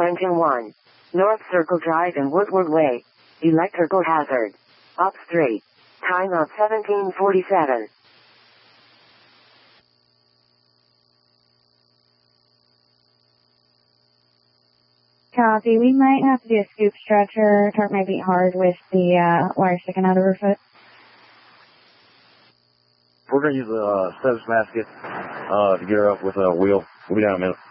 Trenton 1. North Circle Drive and Woodward Way. Electrical hazard. Up straight. Time of 1747. Copy. We might have to do a scoop stretcher. Tarp might be hard with the wire sticking out of her foot. We're going to use a Steps basket to get her up with a wheel. We'll be down in a minute.